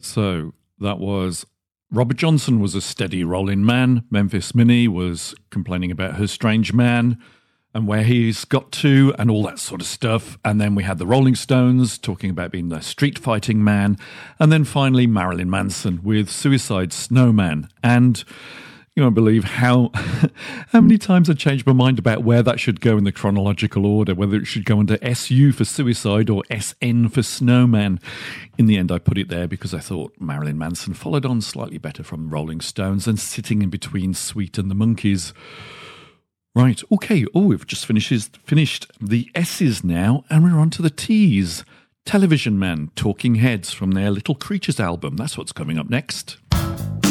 So that was Robert Johnson was a steady rolling man. Memphis Minnie was complaining about her strange man and where he's got to and all that sort of stuff. And then we had the Rolling Stones talking about being the street fighting man. And then finally Marilyn Manson with Suicide Snowman. And you won't believe how many times I changed my mind about where that should go in the chronological order, whether it should go under SU for Suicide or SN for Snowman. In the end, I put it there because I thought Marilyn Manson followed on slightly better from Rolling Stones and sitting in between Sweet and the Monkees. Right, okay. Oh, we've just finished the S's now, and we're on to the T's. Television Man, Talking Heads from their Little Creatures album. That's what's coming up next.